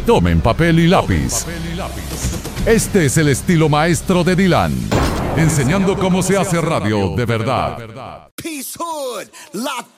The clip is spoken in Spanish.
Tomen papel y lápiz. Este es el estilo maestro de Dylan, enseñando cómo se hace radio de verdad. Peace Hood, lock